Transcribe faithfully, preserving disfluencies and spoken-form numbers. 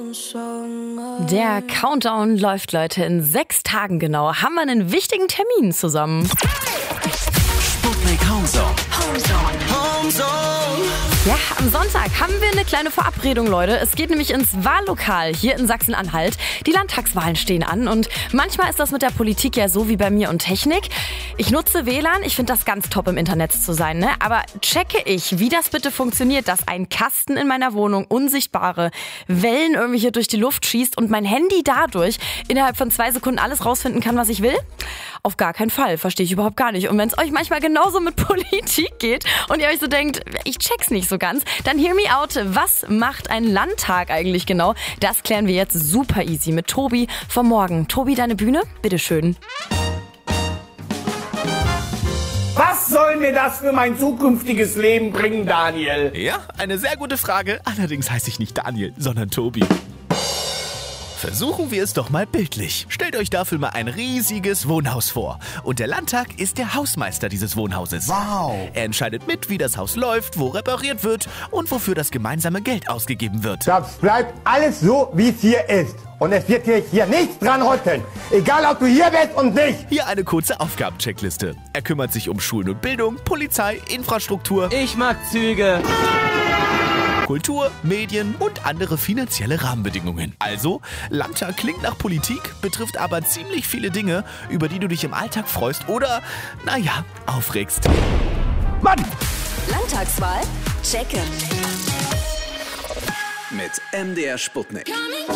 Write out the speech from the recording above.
Der Countdown läuft, Leute. In sechs Tagen genau haben wir einen wichtigen Termin zusammen. Sputnik Homezone. Homezone. Homezone. Ja, am Sonntag haben wir eine kleine Verabredung, Leute. Es geht nämlich ins Wahllokal hier in Sachsen-Anhalt. Die Landtagswahlen stehen an und manchmal ist das mit der Politik ja so wie bei mir und Technik. Ich nutze W L A N, ich finde das ganz top im Internet zu sein, ne? Aber checke ich, wie das bitte funktioniert, dass ein Kasten in meiner Wohnung unsichtbare Wellen irgendwie hier durch die Luft schießt und mein Handy dadurch innerhalb von zwei Sekunden alles rausfinden kann, was ich will? Auf gar keinen Fall, verstehe ich überhaupt gar nicht. Und wenn es euch manchmal genauso mit Politik geht und ihr euch so denkt, ich check's nicht so ganz, dann hear me out. Was macht ein Landtag eigentlich genau? Das klären wir jetzt super easy mit Tobi vom Morgen. Tobi, deine Bühne? Bitteschön. Was soll mir das für mein zukünftiges Leben bringen, Daniel? Ja, eine sehr gute Frage. Allerdings heiße ich nicht Daniel, sondern Tobi. Versuchen wir es doch mal bildlich. Stellt euch dafür mal ein riesiges Wohnhaus vor. Und der Landtag ist der Hausmeister dieses Wohnhauses. Wow. Er entscheidet mit, wie das Haus läuft, wo repariert wird und wofür das gemeinsame Geld ausgegeben wird. Das bleibt alles so, wie es hier ist. Und es wird hier, hier nichts dran rütteln. Egal, ob du hier bist und nicht. Hier eine kurze Aufgabencheckliste. Er kümmert sich um Schulen und Bildung, Polizei, Infrastruktur, Ich mag Züge. Kultur, Medien und andere finanzielle Rahmenbedingungen. Also, Landtag klingt nach Politik, betrifft aber ziemlich viele Dinge, über die du dich im Alltag freust oder, naja, aufregst. Mann! Landtagswahl? Checken. Mit M D R Sputnik.